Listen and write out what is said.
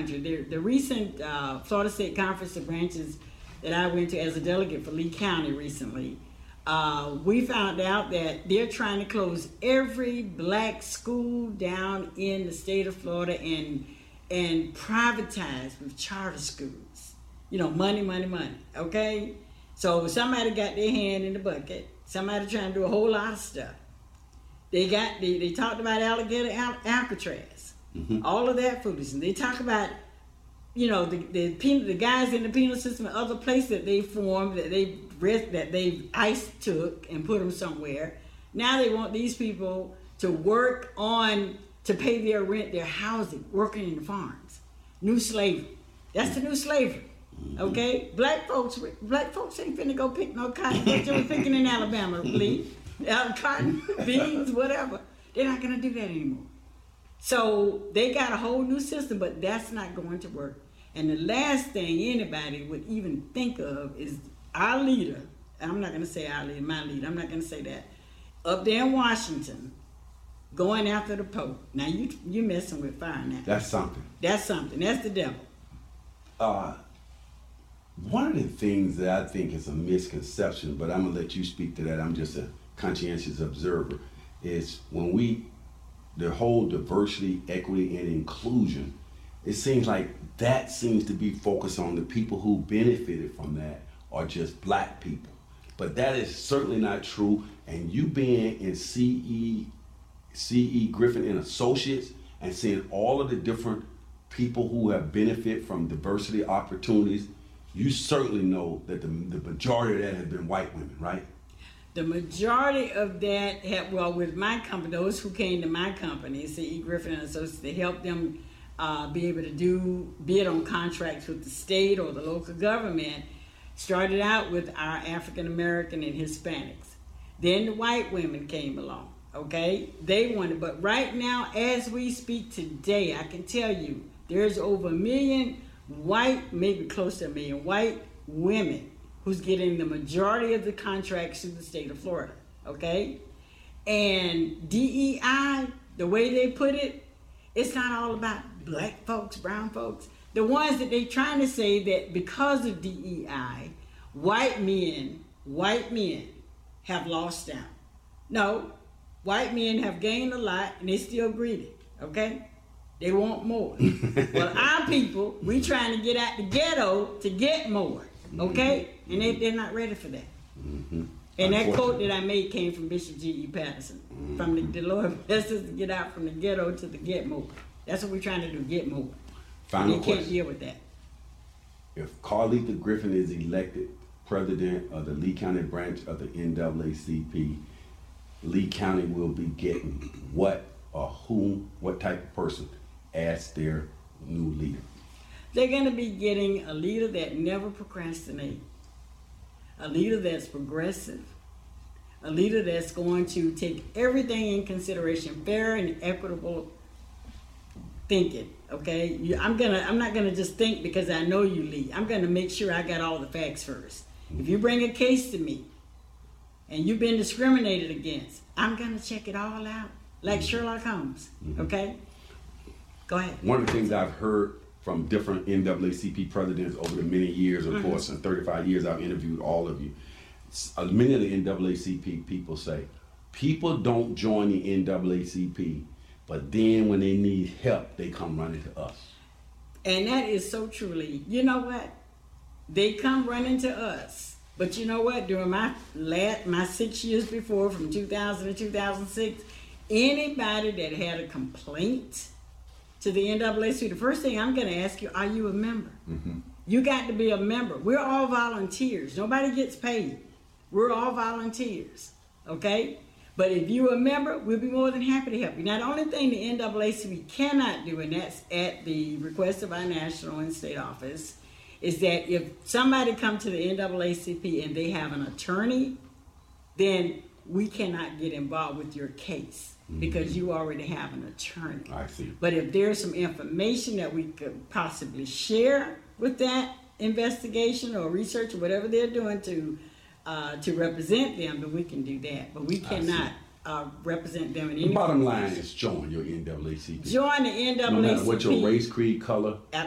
country. The recent Florida State Conference of Branches that I went to as a delegate for Lee County recently, we found out that they're trying to close every black school down in the state of Florida and privatize with charter schools. You know, money, okay? So somebody got their hand in the bucket. Somebody trying to do a whole lot of stuff. They talked about alligator Alcatraz, all of that foolishness. They talk about, you know, the guys in the penal system and other places that they formed, that they ICE took and put them somewhere. Now they want these people to work to pay their rent, their housing, working in the farms. New slavery. That's the new slavery. Okay? Black folks ain't finna go pick no cotton. They were picking in Alabama, please. Cotton, beans, whatever. They're not going to do that anymore. So they got a whole new system, but that's not going to work. And the last thing anybody would even think of is our leader. I'm not going to say our leader, my leader. I'm not going to say that. Up there in Washington, going after the Pope. Now you messing with fire now. That's something. That's the devil. One of the things that I think is a misconception, but I'm going to let you speak to that. I'm just a conscientious observer, is when the whole diversity, equity, and inclusion, it seems like that seems to be focused on the people who benefited from that are just black people. But that is certainly not true. And you being in C.E. Griffin and Associates and seeing all of the different people who have benefited from diversity opportunities, you certainly know that the majority of that has been white women, right? The majority of that with my company, those who came to my company, C.E. Griffin and Associates, to help them be able to bid on contracts with the state or the local government, started out with our African American and Hispanics. Then the white women came along, okay? They wanted, but right now, as we speak today, I can tell you, there's over 1 million white, maybe close to 1 million white women who's getting the majority of the contracts through the state of Florida, okay? And DEI, the way they put it, it's not all about black folks, brown folks. The ones that they're trying to say that because of DEI, white men have lost out. No, white men have gained a lot and they still greedy, okay? They want more. Well, our people, we trying to get out the ghetto to get more, okay? And they're not ready for that. And that quote that I made came from Bishop G.E. Patterson. From the Lord bless us to get out from the ghetto to the get more. That's what we're trying to do, get more. Final question. Can't deal with that. If Carletha Griffin is elected president of the Lee County branch of the NAACP, Lee County will be getting what or whom, what type of person as their new leader? They're going to be getting a leader that never procrastinates, a leader that's progressive, a leader that's going to take everything in consideration, fair and equitable thinking, okay? I'm not gonna just think because I know you, Lee. I'm gonna make sure I got all the facts first. If you bring a case to me and you've been discriminated against, I'm gonna check it all out, like Sherlock Holmes, okay? Go ahead. One of the things I've heard from different NAACP presidents over the many years, of course, in 35 years I've interviewed all of you, many of the NAACP people say, people don't join the NAACP, but then when they need help, they come running to us. And that is so truly, you know what? They come running to us. But you know what? During my 6 years before, from 2000 to 2006, anybody that had a complaint to the NAACP, the first thing I'm going to ask you, are you a member? You got to be a member. We're all volunteers. Nobody gets paid. We're all volunteers, okay? But if you're a member, we'll be more than happy to help you. Now, the only thing the NAACP cannot do, and that's at the request of our national and state office, is that if somebody comes to the NAACP and they have an attorney, then we cannot get involved with your case because you already have an attorney. I see. But if there's some information that we could possibly share with that investigation or research or whatever they're doing to represent them, then we can do that. But we cannot represent them in any. The bottom line is join your NAACP. Join the NAACP. No matter what your race, creed, color.